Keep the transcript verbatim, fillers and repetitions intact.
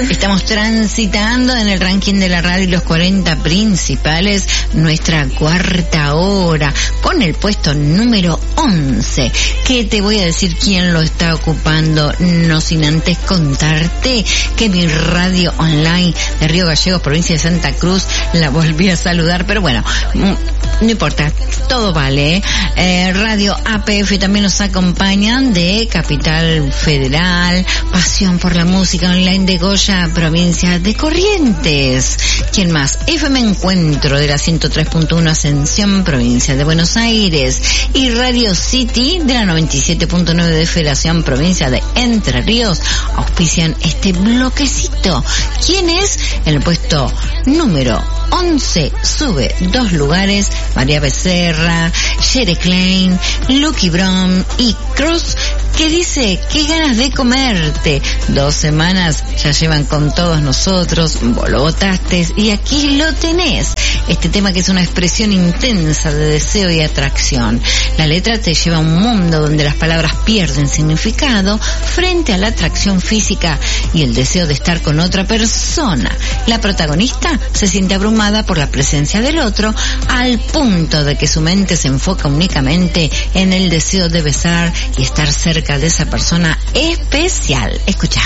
Estamos transitando en el ranking de la radio los cuarenta principales, nuestra cuarta hora, con el puesto número once, que te voy a decir quién lo está ocupando, no sin antes contarte que mi radio online de Río Gallegos, provincia de Santa Cruz, la volví a saludar, pero bueno, no importa, todo vale, ¿eh? Eh, Radio A P F también nos acompañan de Capital Federal, Pasión por la Música Online de Goya, provincia de Corrientes. ¿Quién más? F M Encuentro de la ciento tres punto uno Ascensión, provincia de Buenos Aires. Y Radio City de la noventa y siete punto nueve de Federación, provincia de Entre Ríos, auspician este bloquecito. ¿Quién es? En el puesto número once sube dos lugares María Becerra, Jere Klein, Lucky Brown y Cross, que dice, qué ganas de comerte. Dos semanas ya llevan con todos nosotros, vos lo votaste y aquí lo tenés. Este tema que es una expresión intensa de deseo y atracción. La letra te lleva a un mundo donde las palabras pierden significado frente a la atracción física y el deseo de estar con otra persona. La protagonista se siente abrumada por la presencia del otro al punto de que su mente se enfoca únicamente en el deseo de besar y estar cerca de esa persona especial. Escucha.